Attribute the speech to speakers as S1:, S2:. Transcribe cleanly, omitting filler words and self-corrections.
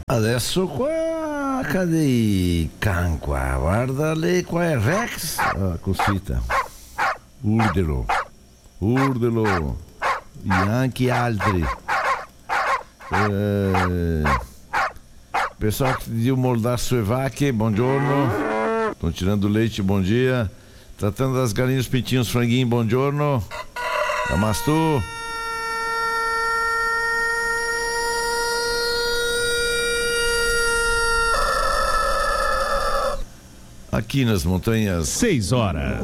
S1: Adesso qua cadê Canqua? Guarda lì, qua è Rex. Cosita. Urdelo e anche altri. Pessoal de Moldaço e Vaque, buongiorno. Estão tirando leite, bom dia. Tratando das galinhas, pintinhos, franguinho, buongiorno. Namastu. Aqui nas montanhas.
S2: 6 horas.